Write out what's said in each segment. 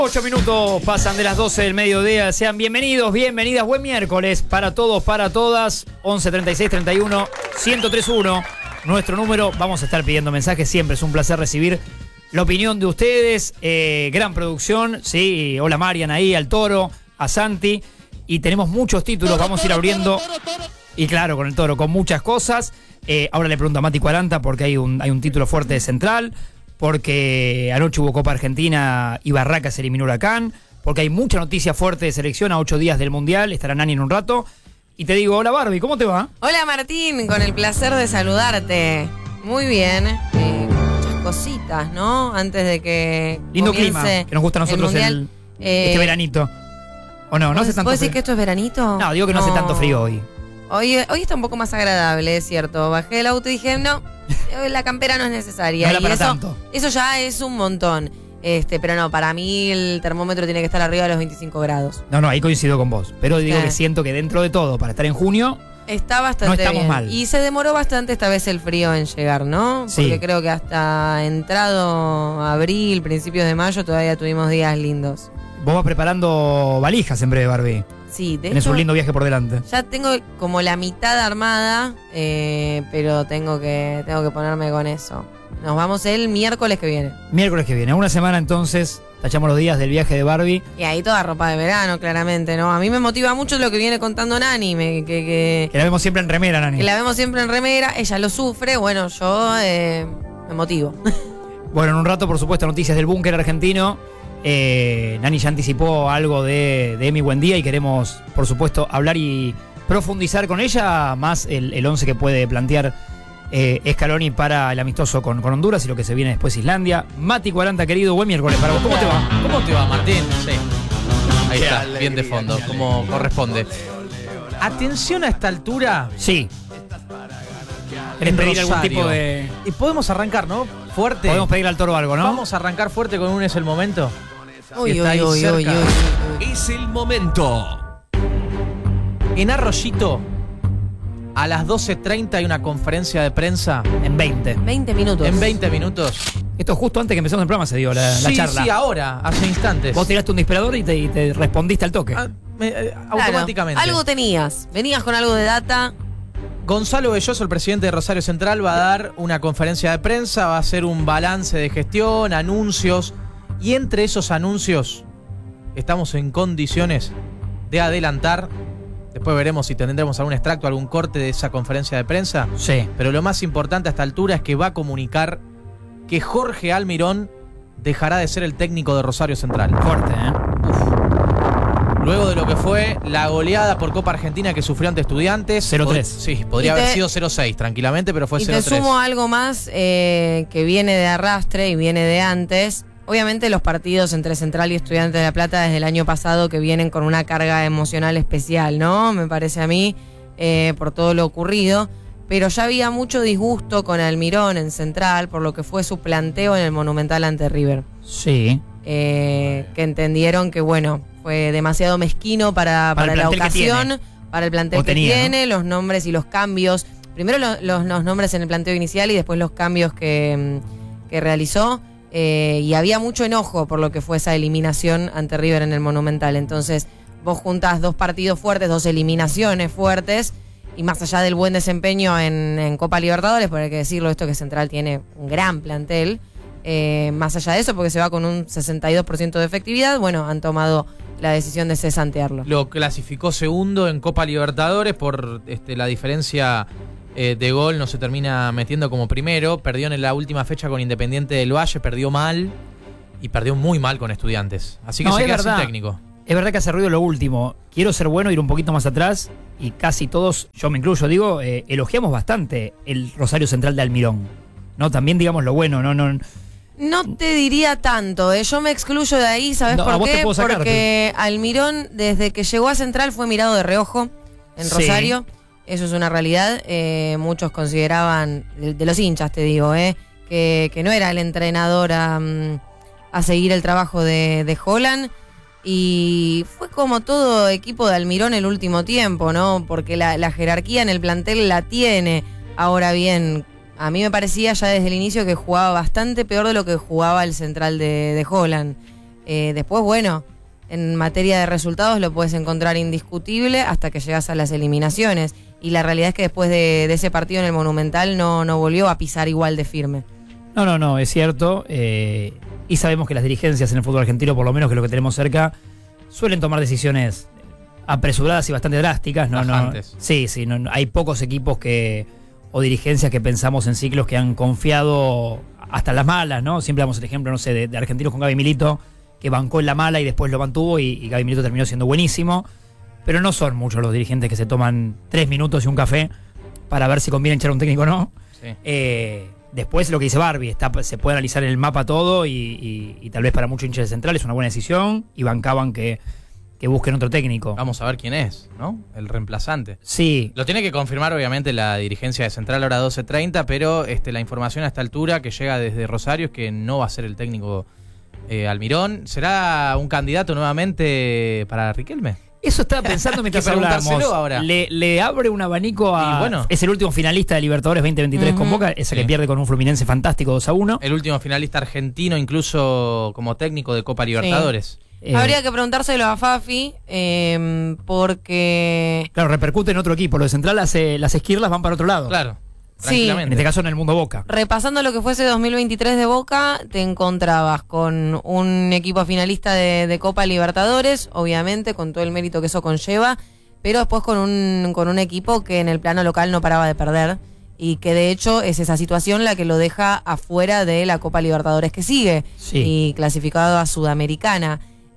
8 minutos pasan de las 12 del mediodía. Sean bienvenidos, bienvenidas. Buen miércoles para todos, para todas. 11 36 31 1031. Nuestro número. Vamos a estar pidiendo mensajes. Siempre es un placer recibir la opinión de ustedes. Gran producción. Sí, hola Marian ahí, al Toro, a Santi. Y tenemos muchos títulos. Vamos a ir abriendo. Y claro, con el Toro, con muchas cosas. Ahora le pregunto a Mati 40 porque hay un título fuerte de Central. Porque anoche hubo Copa Argentina y Barracas eliminó Huracán, porque hay mucha noticia fuerte de selección a 8 días del Mundial, estará Nani en un rato. Y te digo, hola Barbie, ¿cómo te va? Hola Martín, con el placer de saludarte. Muy bien, muchas cositas, ¿no? Antes de que lindo clima, que nos gusta a nosotros este veranito. ¿O no? ¿No hace tanto ¿Puedo decir frío? que esto es veranito? No, digo que no hace tanto frío hoy. Hoy está un poco más agradable, es cierto. Bajé del auto y dije, no, la campera no es necesaria. No era para eso, tanto. Eso ya es un montón. Pero no, para mí el termómetro tiene que estar arriba de los 25 grados. No, ahí coincido con vos. Pero digo que siento que dentro de todo, para estar en junio, está bastante no estamos bien. mal. Y se demoró bastante esta vez el frío en llegar, ¿no? Sí. Porque creo que hasta entrado abril, principios de mayo, todavía tuvimos días lindos. Vos vas preparando valijas en breve, Barbie. Sí, de Tenés hecho, un lindo viaje por delante. ya tengo como la mitad armada, pero tengo que ponerme con eso. Nos vamos el miércoles que viene. Miércoles que viene. Una semana entonces, tachamos los días del viaje de Barbie. Y ahí toda ropa de verano, claramente, ¿no? A mí me motiva mucho lo que viene contando Nani, Que la vemos siempre en remera, Nani. que la vemos siempre en remera, ella lo sufre, bueno, yo me motivo. Bueno, en un rato, por supuesto, noticias del búnker argentino. Nani ya anticipó algo de Emi Buendía y queremos, por supuesto, hablar y profundizar con ella, más el 11 que puede plantear Scaloni para el amistoso con Honduras y lo que se viene después Islandia. Mati 40, querido, buen miércoles para vos. ¿Cómo te va? ¿Cómo te va, Martín? Sí. Ahí está, bien de fondo, como corresponde. Atención a esta altura. Sí. ¿Querés pedir algún Rosario. tipo de...? Y podemos arrancar, ¿no? Fuerte. Podemos pedirle al Toro algo, ¿no? Vamos a arrancar fuerte con un Es el Momento. Uy, Si está ahí uy, uy, cerca. uy, uy. Es el momento. En Arroyito, a las 12:30 hay una conferencia de prensa. En 20. 20 minutos. En 20 minutos. Esto justo antes que empezamos el programa se dio la charla. Sí, ahora, hace instantes. Vos tiraste un disparador y te respondiste al toque. Claro, Automáticamente. algo tenías. Venías con algo de data. Gonzalo Belloso, el presidente de Rosario Central, va a dar una conferencia de prensa, va a hacer un balance de gestión, anuncios, y entre esos anuncios estamos en condiciones de adelantar, después veremos si tendremos algún extracto, algún corte de esa conferencia de prensa, Sí. pero lo más importante a esta altura es que va a comunicar que Jorge Almirón dejará de ser el técnico de Rosario Central. Fuerte, ¿eh? Luego de lo que fue la goleada por Copa Argentina que sufrió ante Estudiantes. 0-3. Sí, podría Y te- haber sido 0-6 tranquilamente, pero fue Y 0-3. te sumo algo más que viene de arrastre y viene de antes. Obviamente los partidos entre Central y Estudiantes de La Plata desde el año pasado que vienen con una carga emocional especial, ¿no? Me parece a mí, por todo lo ocurrido. Pero ya había mucho disgusto con Almirón en Central por lo que fue su planteo en el Monumental ante River. Sí. Que entendieron que, bueno, fue demasiado mezquino para Para el la plantel que ocasión, tiene. para el plantel O que tenía, tiene, los nombres y los cambios. Primero los nombres en el planteo inicial y después los cambios que realizó. Y había mucho enojo por lo que fue esa eliminación ante River en el Monumental. Entonces, vos juntás dos partidos fuertes, dos eliminaciones fuertes. Y más allá del buen desempeño en Copa Libertadores, por hay que decirlo, esto que Central tiene un gran plantel. Más allá de eso, porque se va con un 62% de efectividad, bueno, han tomado la decisión de cesantearlo. Lo clasificó segundo en Copa Libertadores por la diferencia de gol, no se termina metiendo como primero. Perdió en la última fecha con Independiente del Valle, perdió mal y perdió muy mal con Estudiantes. Así que No, se es queda sin verdad. técnico. Es verdad que hace ruido lo último. Quiero ser bueno, ir un poquito más atrás. Y casi todos, yo me incluyo, digo, elogiamos bastante el Rosario Central de Almirón. No, también digamos lo bueno, no. No te diría tanto, yo me excluyo de ahí, ¿sabes No, a por vos te qué? puedo sacar, Porque Almirón, desde que llegó a Central, fue mirado de reojo en Sí. Rosario. Eso es una realidad. Muchos consideraban, de los hinchas te digo, que no era el entrenador a seguir el trabajo de Holland. Y fue como todo equipo de Almirón el último tiempo, ¿no? Porque la jerarquía en el plantel la tiene. Ahora bien, a mí me parecía ya desde el inicio que jugaba bastante peor de lo que jugaba el central de Holland. Después, bueno, en materia de resultados lo puedes encontrar indiscutible hasta que llegas a las eliminaciones. Y la realidad es que después de ese partido en el Monumental no volvió a pisar igual de firme. No, es cierto. Y sabemos que las dirigencias en el fútbol argentino, por lo menos que lo que tenemos cerca, suelen tomar decisiones apresuradas y bastante drásticas. Sí, hay pocos equipos o dirigencias que pensamos en ciclos que han confiado hasta las malas, ¿no? Siempre damos el ejemplo, no sé, de argentinos con Gaby Milito, que bancó en la mala y después lo mantuvo y Gaby Milito terminó siendo buenísimo. Pero no son muchos los dirigentes que se toman 3 minutos y un café para ver si conviene echar a un técnico o no. Sí. Después lo que dice Barbie, se puede analizar en el mapa todo y tal vez para muchos hinchas de Central es una buena decisión y bancaban que busquen otro técnico. Vamos a ver quién es, ¿no? El reemplazante. Sí. Lo tiene que confirmar obviamente la dirigencia de Central ahora 12:30, pero la información a esta altura que llega desde Rosario es que no va a ser el técnico Almirón. ¿Será un candidato nuevamente para Riquelme? Eso estaba pensando mientras hablábamos. Ahora. Le abre un abanico a... Bueno, es el último finalista de Libertadores 2023 con Boca, esa que pierde con un Fluminense fantástico 2-1. El último finalista argentino, incluso como técnico de Copa Libertadores. Sí. Habría que preguntárselo a Fafi, porque... Claro, repercute en otro equipo. Lo de Central, las esquirlas van para otro lado. Claro, sí. Tranquilamente. En este caso en el mundo Boca. Repasando lo que fuese 2023 de Boca, te encontrabas con un equipo finalista de Copa Libertadores, obviamente, con todo el mérito que eso conlleva, pero después con un equipo que en el plano local no paraba de perder, y que de hecho es esa situación la que lo deja afuera de la Copa Libertadores que sigue, y clasificado a Sudamericana.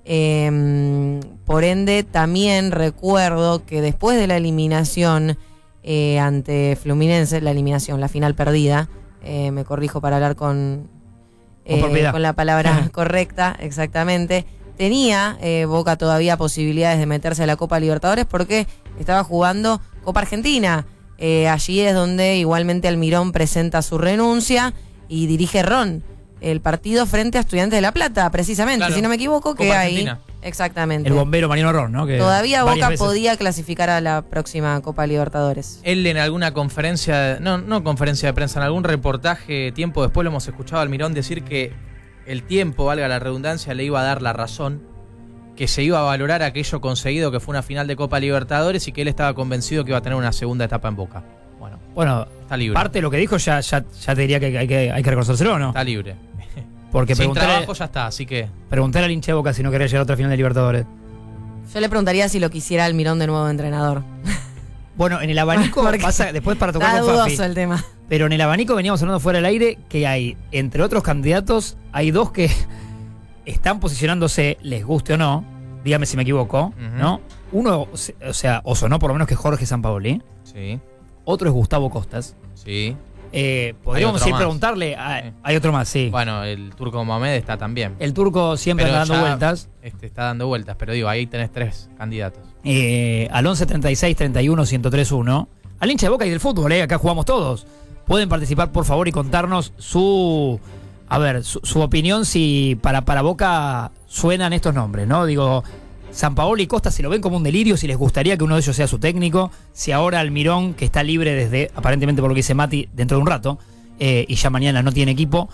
Por ende, también recuerdo que después de la eliminación ante Fluminense, la final perdida, me corrijo para hablar con la palabra correcta, exactamente, tenía Boca todavía posibilidades de meterse a la Copa Libertadores porque estaba jugando Copa Argentina. Allí es donde igualmente Almirón presenta su renuncia y dirige Ron el partido frente a Estudiantes de La Plata, precisamente, claro, si no me equivoco, que hay... Exactamente. El bombero Mariano Ron, ¿no? Que todavía Boca podía clasificar a la próxima Copa Libertadores. Él en alguna conferencia, no conferencia de prensa, en algún reportaje tiempo después lo hemos escuchado a Almirón decir que el tiempo, valga la redundancia, le iba a dar la razón, que se iba a valorar aquello conseguido, que fue una final de Copa Libertadores, y que él estaba convencido que iba a tener una segunda etapa en Boca. Bueno, está libre. Parte de lo que dijo ya te diría que hay que reconocérselo, ¿no? Está libre. Porque sin trabajo ya está, así que... Preguntar al hincha de Boca si no quería llegar a otra final de Libertadores. Yo le preguntaría si lo quisiera Almirón de nuevo de entrenador. Bueno, en el abanico pasa después para tocar con Fafi. El tema. Pero en el abanico veníamos hablando fuera del aire que hay, entre otros candidatos, hay dos que están posicionándose, les guste o no, dígame si me equivoco, ¿no? Uno, o sonó por lo menos que Jorge Sampaoli. Sí. Otro es Gustavo Costas. Sí. Podríamos ir a preguntarle. Hay otro más, sí. Bueno, el turco Mohamed está también. El turco siempre anda dando vueltas. Está dando vueltas, pero digo, ahí tenés 3 candidatos. Al 11 36 31 103 1. Al hincha de Boca y del fútbol, acá jugamos todos. Pueden participar, por favor, y contarnos su opinión si para Boca suenan estos nombres, ¿no? Digo, Sampaoli y Costa, si lo ven como un delirio, si les gustaría que uno de ellos sea su técnico, si ahora Almirón, que está libre desde, aparentemente por lo que dice Mati, dentro de un rato, y ya mañana no tiene equipo,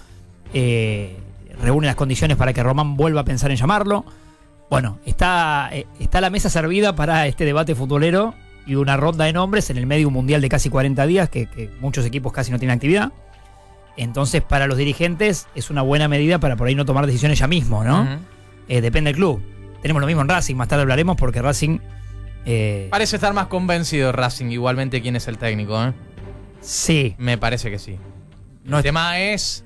reúne las condiciones para que Román vuelva a pensar en llamarlo. Bueno, está la mesa servida para este debate futbolero y una ronda de nombres en el medio de un mundial de casi 40 días, que muchos equipos casi no tienen actividad. Entonces, para los dirigentes es una buena medida para por ahí no tomar decisiones ya mismo, ¿no? Depende del club. Tenemos lo mismo en Racing, más tarde hablaremos porque Racing... parece estar más convencido Racing igualmente quién es el técnico, ¿eh? Sí. Me parece que sí. El tema es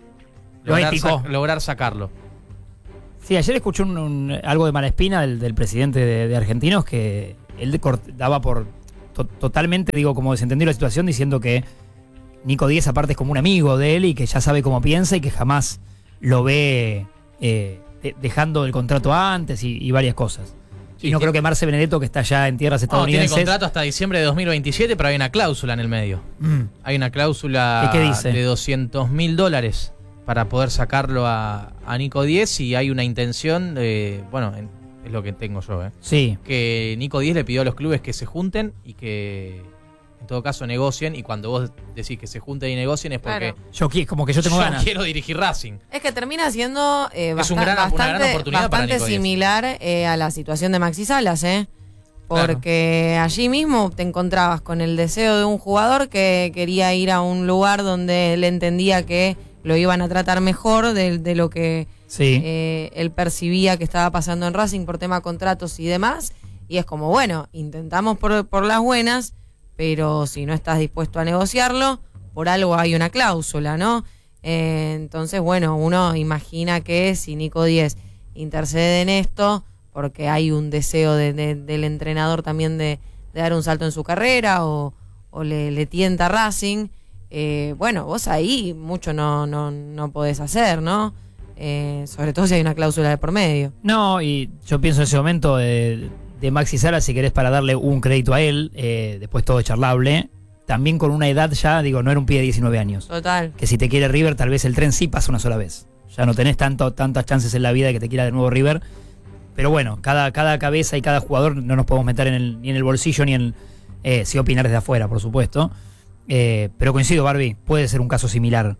lograr sacarlo. Sí, ayer escuché algo de mala espina del presidente de Argentinos, que él daba por totalmente, como desentendido la situación, diciendo que Nico Díez aparte es como un amigo de él y que ya sabe cómo piensa y que jamás lo ve... dejando el contrato antes y varias cosas. Sí, y no creo que Marce Benedetto, que está ya en tierras estadounidenses... Tiene contrato hasta diciembre de 2027, pero hay una cláusula en el medio. Hay una cláusula ¿qué dice? De $200.000 para poder sacarlo a Nico Díez, y hay una intención de... Bueno, es lo que tengo yo, Sí. que Nico Díez le pidió a los clubes que se junten y que en todo caso negocien, y cuando vos decís que se junten y negocien es porque Como que yo tengo ganas. quiero dirigir Racing. Es que termina siendo una gran oportunidad para bastante Nico Díaz. similar a la situación de Maxi Salas, porque allí mismo te encontrabas con el deseo de un jugador que quería ir a un lugar donde él entendía que lo iban a tratar mejor de lo que él percibía que estaba pasando en Racing por tema contratos y demás. Y es como, bueno, intentamos por las buenas, pero si no estás dispuesto a negociarlo, por algo hay una cláusula, ¿no? Entonces, bueno, uno imagina que si Nico Díaz intercede en esto, porque hay un deseo del entrenador también de dar un salto en su carrera o le tienta a Racing, bueno, vos ahí mucho no podés hacer, ¿no? Sobre todo si hay una cláusula de por medio. No, y yo pienso en ese momento de Maxi Salas, si querés, para darle un crédito a él, después todo charlable, también con una edad ya, digo, no era un pibe de 19 años. Total. Que si te quiere River, tal vez el tren sí pasa una sola vez. Ya no tenés tantas chances en la vida de que te quiera de nuevo River. Pero bueno, cada cabeza y cada jugador no nos podemos meter ni en el bolsillo ni en sí opinar desde afuera, por supuesto. Pero coincido, Barbie, puede ser un caso similar.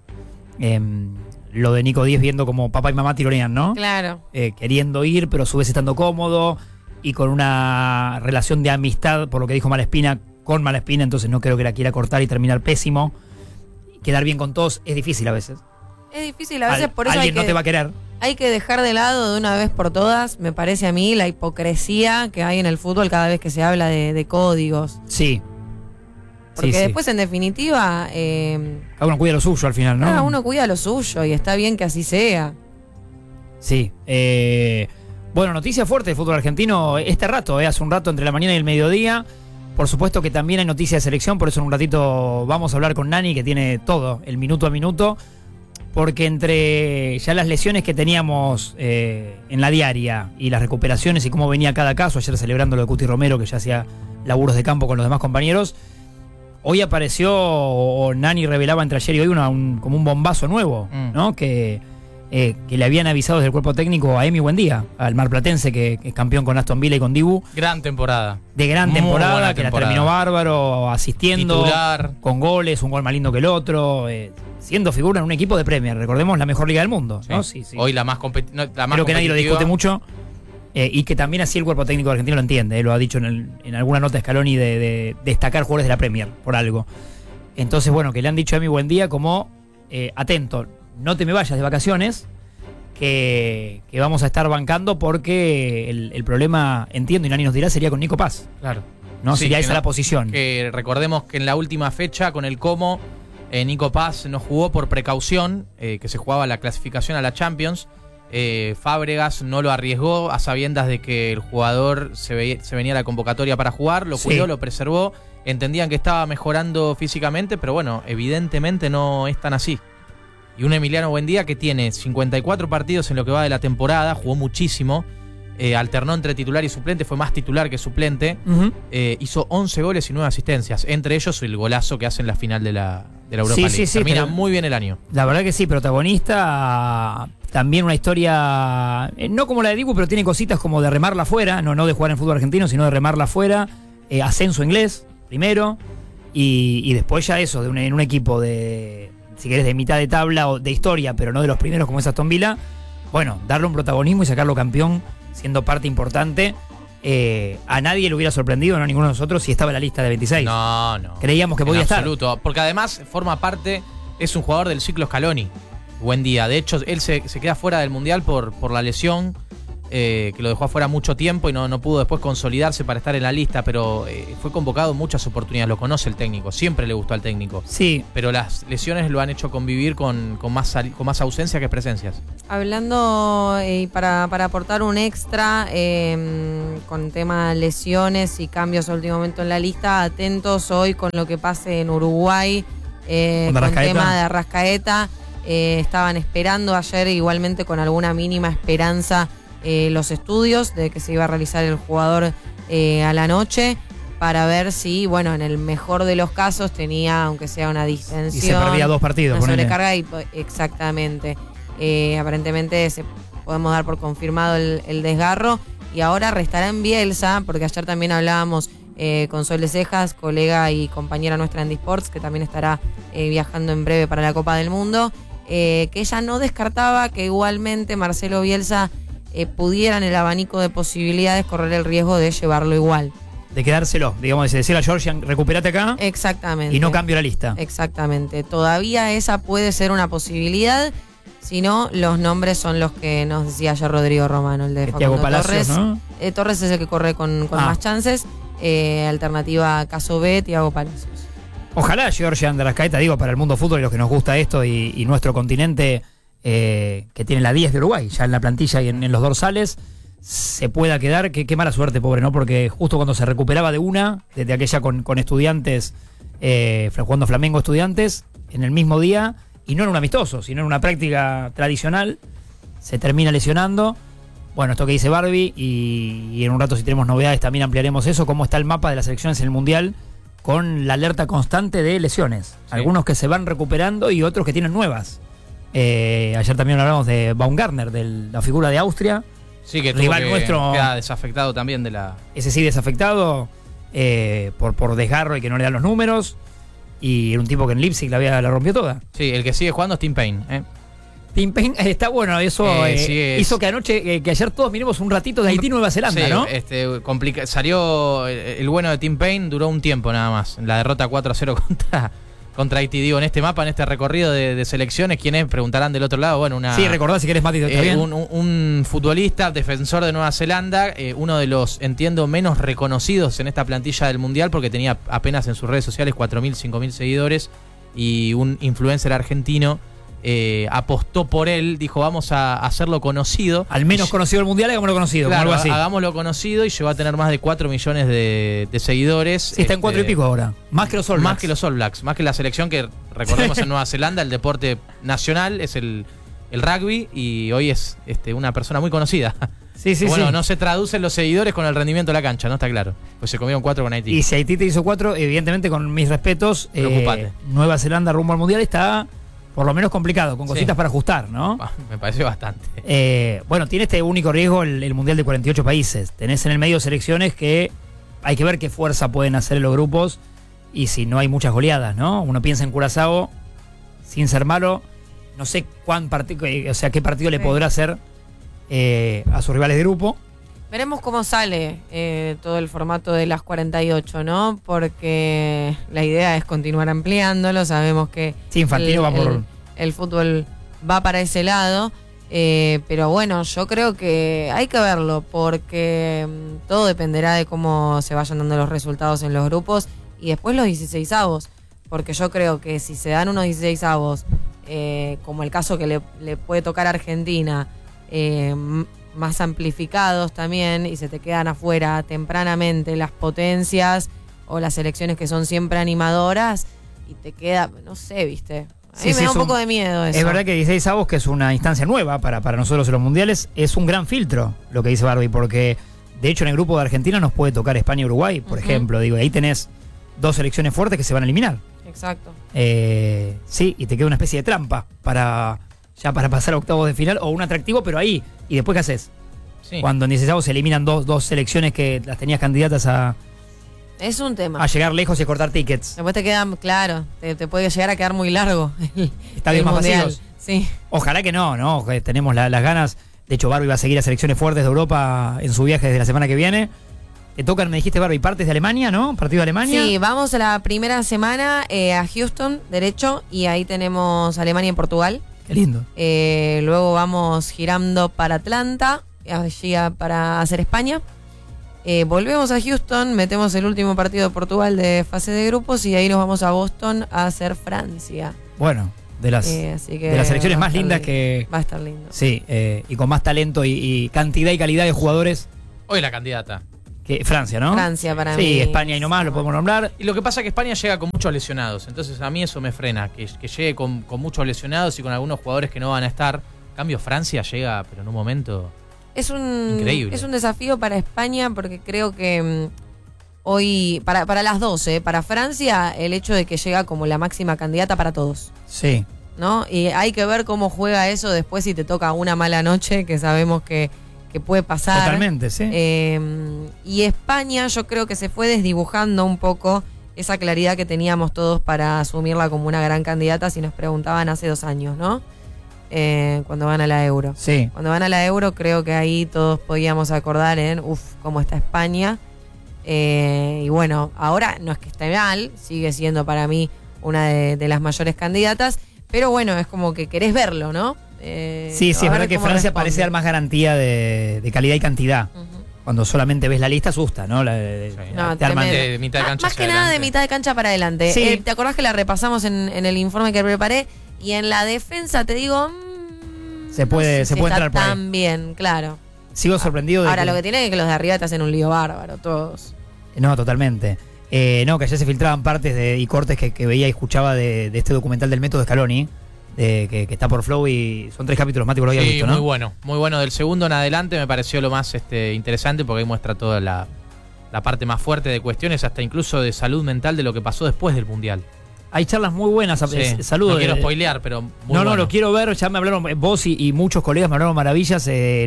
Lo de Nico Díaz viendo como papá y mamá tironean, ¿no? Claro. Queriendo ir, pero a su vez estando cómodo y con una relación de amistad, por lo que dijo Malespina, con Malespina, entonces no creo que la quiera cortar y terminar pésimo. Quedar bien con todos es difícil a veces. Es difícil a veces, por eso alguien no te va a querer. Hay que dejar de lado de una vez por todas, me parece a mí, la hipocresía que hay en el fútbol cada vez que se habla de códigos. Sí. Porque después, en definitiva... cada uno cuida lo suyo al final, ¿no? Cada uno cuida lo suyo y está bien que así sea. Sí. Bueno, noticia fuerte del fútbol argentino este rato, hace un rato entre la mañana y el mediodía. Por supuesto que también hay noticias de selección, por eso en un ratito vamos a hablar con Nani, que tiene todo, el minuto a minuto. Porque entre ya las lesiones que teníamos en la diaria y las recuperaciones y cómo venía cada caso, ayer celebrando lo de Cuti Romero, que ya hacía laburos de campo con los demás compañeros, hoy apareció, o Nani revelaba entre ayer y hoy, como un bombazo nuevo, ¿no? Que le habían avisado desde el cuerpo técnico a Emi Buendía, al marplatense que es campeón con Aston Villa y con Dibu. Gran temporada. De gran temporada, que la terminó bárbaro, asistiendo, titular, con goles, un gol más lindo que el otro, siendo figura en un equipo de Premier, recordemos la mejor liga del mundo, ¿no? Sí. Hoy la más competitiva. Creo que nadie lo discute mucho, y que también así el cuerpo técnico argentino lo entiende, lo ha dicho en alguna nota de Scaloni de destacar jugadores de la Premier, por algo. Entonces, bueno, que le han dicho a Emi Buendía como, atento, no te me vayas de vacaciones, que vamos a estar bancando porque el problema, entiendo, y Nani nos dirá, sería con Nico Paz. Claro. ¿No? Sería esa la posición. Que recordemos que en la última fecha, con el Como, Nico Paz no jugó por precaución, que se jugaba la clasificación a la Champions. Fábregas no lo arriesgó a sabiendas de que el jugador se venía a la convocatoria para jugar, lo cuidó, lo preservó. Entendían que estaba mejorando físicamente, pero bueno, evidentemente no es tan así. Y un Emiliano Buendía que tiene 54 partidos en lo que va de la temporada, jugó muchísimo, alternó entre titular y suplente, fue más titular que suplente, hizo 11 goles y 9 asistencias, entre ellos el golazo que hace en la final de la Europa League. Termina muy bien el año. La verdad que sí, protagonista, también una historia, no como la de Dibu, pero tiene cositas como de remarla afuera, no de jugar en fútbol argentino, sino de remarla afuera, ascenso inglés primero, y después ya eso, en un equipo de, si querés, de mitad de tabla o de historia, pero no de los primeros como es Aston Villa, bueno, darle un protagonismo y sacarlo campeón siendo parte importante. A nadie le hubiera sorprendido, no a ninguno de nosotros, si estaba en la lista de 26. No. Creíamos que podía estar. Absoluto, porque además forma parte, es un jugador del ciclo Scaloni. Buendía. De hecho, él se queda fuera del Mundial por la lesión, que lo dejó afuera mucho tiempo y no pudo después consolidarse para estar en la lista, pero fue convocado en muchas oportunidades, lo conoce el técnico, siempre le gustó al técnico. Sí. Pero las lesiones lo han hecho convivir con más ausencia que presencias. Hablando, para aportar un extra, con tema lesiones y cambios a último momento en la lista, atentos hoy con lo que pase en Uruguay, con tema de Arrascaeta. Estaban esperando ayer igualmente con alguna mínima esperanza los estudios de que se iba a realizar el jugador a la noche para ver si, bueno, en el mejor de los casos tenía, aunque sea una distensión, y se perdía 2 partidos, una sobrecarga, exactamente. Aparentemente podemos dar por confirmado el desgarro, y ahora restará en Bielsa, porque ayer también hablábamos con Sol de Cejas, colega y compañera nuestra en D-Sports, que también estará viajando en breve para la Copa del Mundo, que ella no descartaba que igualmente Marcelo Bielsa pudiera en el abanico de posibilidades correr el riesgo de llevarlo igual. De quedárselo, digamos, de decirle a Georgian, recupérate acá. Exactamente. Y no cambio la lista. Exactamente. Todavía esa puede ser una posibilidad. Si no, los nombres son los que nos decía ayer Rodrigo Romano, el de Thiago Facundo Palacios, Torres. ¿no? Torres es el que corre con más chances. Alternativa caso B, Thiago Palacios. Ojalá Georgian de Arrascaeta, digo, para el mundo fútbol y los que nos gusta esto y nuestro continente, que tiene la 10 de Uruguay, ya en la plantilla y en los dorsales, se pueda quedar. Qué mala suerte, pobre, ¿no? Porque justo cuando se recuperaba desde aquella con Estudiantes, jugando Flamengo Estudiantes, en el mismo día, y no en un amistoso, sino en una práctica tradicional, se termina lesionando. Bueno, esto que dice Barbie, y en un rato, si tenemos novedades, también ampliaremos eso, cómo está el mapa de las selecciones en el Mundial, con la alerta constante de lesiones. Sí. Algunos que se van recuperando y otros que tienen nuevas. Ayer también hablamos de Baumgartner, de la figura de Austria. Sí, que rival nuestro. Queda desafectado también de la. Ese sí, desafectado por desgarro y que no le dan los números. Y era un tipo que en Leipzig la rompió toda. Sí, el que sigue jugando es Tim Payne. Tim Payne está bueno, eso hizo que anoche, que ayer todos miremos un ratito de Haití Nueva Zelanda, sí, ¿no? Salió el bueno de Tim Payne, duró un tiempo nada más. La derrota 4-0 contra Haití, digo, en este mapa, en este recorrido de selecciones, ¿quién es? Preguntarán del otro lado. Bueno, sí, recordá si querés, Mati, está bien. Un futbolista, defensor de Nueva Zelanda, uno de los, entiendo, menos reconocidos en esta plantilla del Mundial, porque tenía apenas en sus redes sociales 4.000, 5.000 seguidores, y un influencer argentino apostó por él, dijo, vamos a hacerlo conocido. Al menos conocido del Mundial, hagámoslo conocido, claro, como algo así. Hagámoslo conocido, y llegó a tener más de 4 millones de seguidores. Sí, está en 4 y pico ahora. Más que los All Blacks. Más que los All Blacks, más que la selección que, recordemos, en Nueva Zelanda, el deporte nacional es el rugby, y hoy es una persona muy conocida. Sí, bueno, sí. No se traducen los seguidores con el rendimiento de la cancha, ¿no? Está claro. Pues se comieron 4 con Haití. Y si Haití te hizo 4, evidentemente, con mis respetos, Nueva Zelanda rumbo al Mundial está por lo menos complicado, con cositas para ajustar, ¿no? Me parece bastante. Bueno, tiene este único riesgo el Mundial de 48 países. Tenés en el medio selecciones que hay que ver qué fuerza pueden hacer en los grupos y si no hay muchas goleadas, ¿no? Uno piensa en Curazao, sin ser malo, no sé qué partido le podrá hacer a sus rivales de grupo. Veremos cómo sale todo el formato de las 48, ¿no? Porque la idea es continuar ampliándolo. Sabemos que sí, Infantino va por el fútbol va para ese lado. Pero bueno, yo creo que hay que verlo porque todo dependerá de cómo se vayan dando los resultados en los grupos y después los 16avos. Porque yo creo que si se dan unos 16avos, como el caso que le puede tocar a Argentina, más amplificados también, y se te quedan afuera tempranamente las potencias o las selecciones que son siempre animadoras y te queda, no sé, ¿viste? A mí me da un poco de miedo eso. Es verdad que 16avos, que es una instancia nueva para nosotros en los mundiales, es un gran filtro, lo que dice Barbie, porque de hecho en el grupo de Argentina nos puede tocar España y Uruguay, por ejemplo. Digo, ahí tenés 2 selecciones fuertes que se van a eliminar. Exacto. Sí, y te queda una especie de trampa para pasar a octavos de final, o un atractivo, pero ahí. ¿Y después qué haces? Sí. Cuando en 16avos se eliminan dos selecciones que las tenías candidatas es un tema. A llegar lejos y a cortar tickets. Después te quedan, claro, te puede llegar a quedar muy largo. Estadios más vacíos. Sí. Ojalá que no, tenemos las ganas. De hecho, Barbie va a seguir a selecciones fuertes de Europa en su viaje desde la semana que viene. Te tocan, me dijiste, Barbie, partes de Alemania, ¿no? Partido de Alemania. Sí, vamos a la primera semana a Houston, derecho, y ahí tenemos Alemania y Portugal. Qué lindo. Luego vamos girando para Atlanta, allí para hacer España. Volvemos a Houston, metemos el último partido de Portugal de fase de grupos y ahí nos vamos a Boston a hacer Francia. Bueno, de las selecciones más lindas que... Va a estar lindo. Sí, y con más talento y cantidad y calidad de jugadores. Hoy la candidata. Francia, ¿no? Francia para mí. Sí, España y nomás, lo podemos nombrar. Y lo que pasa es que España llega con muchos lesionados, entonces a mí eso me frena, que llegue con muchos lesionados y con algunos jugadores que no van a estar. En cambio, Francia llega, pero en un momento increíble. Es un desafío para España porque creo que hoy, para las 12, para Francia, el hecho de que llega como la máxima candidata para todos. Sí. ¿No? Y hay que ver cómo juega eso después si te toca una mala noche, que sabemos que que puede pasar. Totalmente, sí. Y España yo creo que se fue desdibujando un poco esa claridad que teníamos todos para asumirla como una gran candidata si nos preguntaban hace 2 años, ¿no? Cuando van a la Euro. Sí. Cuando van a la Euro creo que ahí todos podíamos acordar en, cómo está España. Y bueno, ahora no es que esté mal, sigue siendo para mí una de las mayores candidatas, pero bueno, es como que querés verlo, ¿no? Sí, es verdad que Francia parece dar más garantía de calidad y cantidad. Cuando solamente ves la lista asusta, ¿no? No, de mitad de cancha más que nada de mitad de cancha para adelante. Sí. ¿Te acordás que la repasamos en el informe que preparé? Y en la defensa te digo... se puede entrar por ahí. También, claro. Sigo sorprendido de Ahora, lo que tiene es que los de arriba te hacen un lío bárbaro, todos. No, totalmente. No, que ayer se filtraban partes y cortes que veía y escuchaba de este documental del método Scaloni, que está por Flow y son 3 capítulos, Mati, lo había visto, ¿no? Muy bueno. Del segundo en adelante me pareció lo más interesante porque ahí muestra toda la parte más fuerte de cuestiones, hasta incluso de salud mental de lo que pasó después del Mundial. Hay charlas muy buenas. Sí, Saludos. No quiero spoilear, pero muy bueno. No, lo quiero ver. Ya me hablaron, vos y muchos colegas me hablaron maravillas.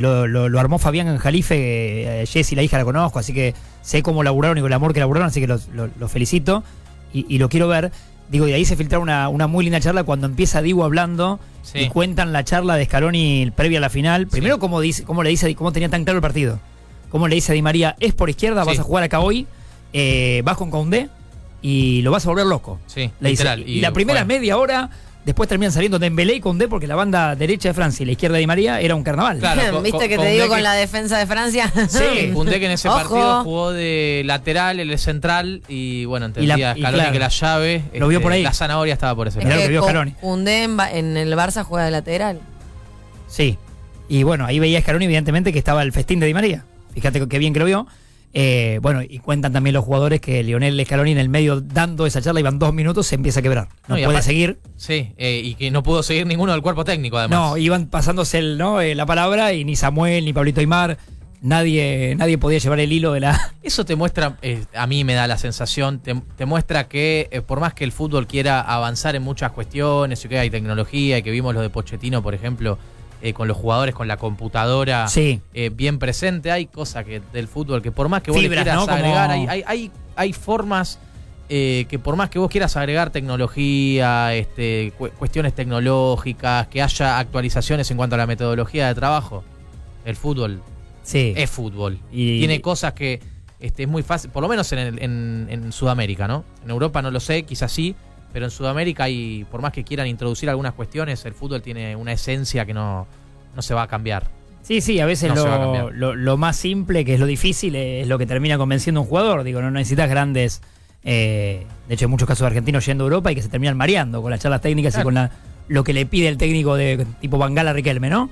Lo armó Fabián en Jalife. Jessy, la hija, la conozco, así que sé cómo laburaron y con el amor que laburaron, así que los felicito y lo quiero ver. Digo, y ahí se filtra una muy linda charla cuando empieza Dibu hablando y cuentan la charla de Scaloni previa a la final. Primero, cómo tenía tan claro el partido. Cómo le dice a Di María, es por izquierda, vas a jugar acá hoy, vas con Koundé y lo vas a volver loco. Sí, literal. Y la primera media hora, después terminan saliendo Dembélé y Koundé porque la banda derecha de Francia y la izquierda de Di María era un carnaval. Claro, ¿Viste que te digo con la defensa de Francia? Sí, Koundé que en ese partido jugó de lateral, el central y bueno, entendía Scaloni que la llave, lo vio por ahí. La zanahoria estaba por ese lado. Es que vio Scaloni. Koundé en el Barça juega de lateral. Sí. Y bueno, ahí veía Scaloni evidentemente que estaba el festín de Di María. Fíjate qué bien que lo vio. Bueno, y cuentan también los jugadores que Lionel Scaloni en el medio dando esa charla, iban 2 minutos, se empieza a quebrar. No puede seguir. Sí, y que no pudo seguir ninguno del cuerpo técnico además. No, iban pasándose la palabra y ni Samuel, ni Pablito Aimar, nadie podía llevar el hilo de la... Eso te muestra, a mí me da la sensación, te muestra que por más que el fútbol quiera avanzar en muchas cuestiones, y que hay tecnología, y que vimos lo de Pochettino, por ejemplo, con los jugadores, con la computadora bien presente, hay cosas del fútbol que por más que vos le quieras agregar, hay formas que por más que vos quieras agregar tecnología, cuestiones tecnológicas, que haya actualizaciones en cuanto a la metodología de trabajo, el fútbol es fútbol. Y tiene cosas que es muy fácil, por lo menos en Sudamérica, ¿no? En Europa no lo sé, quizás sí, pero en Sudamérica por más que quieran introducir algunas cuestiones, el fútbol tiene una esencia que no se va a cambiar. Sí, a veces lo más simple, que es lo difícil, es lo que termina convenciendo a un jugador. Digo, no necesitas grandes... de hecho, hay muchos casos de argentinos yendo a Europa y que se terminan mareando con las charlas técnicas y con lo que le pide el técnico de tipo Bangala Riquelme, ¿no?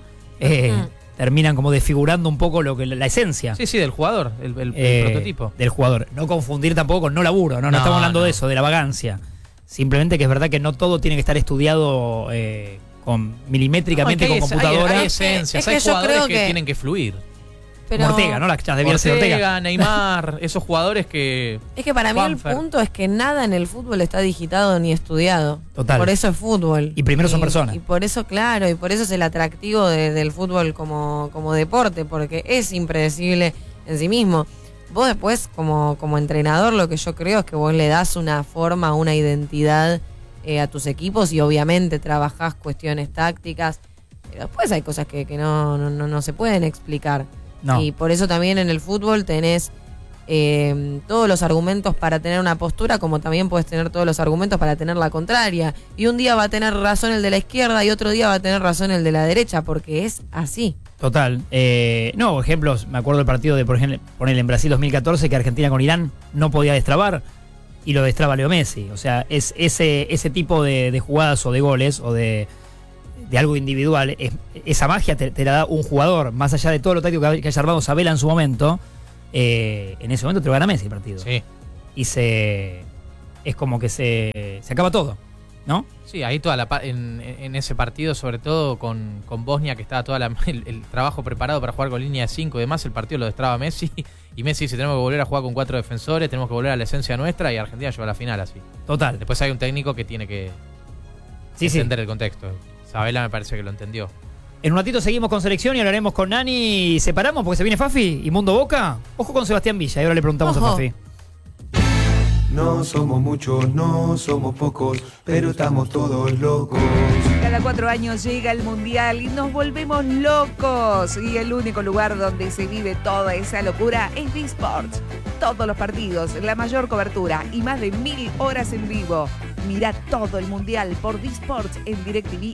Terminan como desfigurando un poco la esencia. Sí, del jugador, el prototipo. Del jugador. No confundir tampoco con no laburo, no estamos hablando de eso, de la vagancia. Simplemente que es verdad que no todo tiene que estar estudiado milimétricamente con computadora. Hay esencias, hay jugadores que tienen que fluir. Pero Ortega, ¿no? Ortega, Neymar, esos jugadores que... Es que para mí el punto es que nada en el fútbol está digitado ni estudiado. Total. Por eso es fútbol. Y primero son personas. Y por eso, claro, y por eso es el atractivo del fútbol como deporte, porque es impredecible en sí mismo. Vos después, como entrenador, lo que yo creo es que vos le das una forma, una identidad a tus equipos y obviamente trabajás cuestiones tácticas. Pero después hay cosas que no se pueden explicar. No. Y por eso también en el fútbol tenés todos los argumentos para tener una postura, como también puedes tener todos los argumentos para tener la contraria. Y un día va a tener razón el de la izquierda y otro día va a tener razón el de la derecha, porque es así. Total. Ejemplos, me acuerdo del partido de, por ejemplo, ponerle en Brasil 2014, que Argentina con Irán no podía destrabar y lo destraba Leo Messi. O sea, es ese tipo de jugadas o de goles o de algo individual, esa magia te la da un jugador, más allá de todo lo táctico que haya armado Sabela en su momento. En ese momento te lo gana Messi el partido. Sí. Y es como que se acaba todo, ¿no? Sí, ahí en ese partido, sobre todo con Bosnia, que estaba el trabajo preparado para jugar con línea de 5 y demás, el partido lo destraba Messi. Y Messi dice, tenemos que volver a jugar con 4 defensores, tenemos que volver a la esencia nuestra, y Argentina llegó a la final así. Total. Después hay un técnico que tiene que entender el contexto. Sabela me parece que lo entendió. En un ratito seguimos con selección y hablaremos con Nani. ¿Separamos porque se viene Fafi y Mundo Boca? Ojo con Sebastián Villa y ahora le preguntamos Ojo. a Fafi. No somos muchos, no somos pocos, pero estamos todos locos. Cada 4 años llega el Mundial y nos volvemos locos. Y el único lugar donde se vive toda esa locura es D-Sports. Todos los partidos, la mayor cobertura y más de 1000 horas en vivo. Mirá todo el Mundial por D-Sports en DirecTV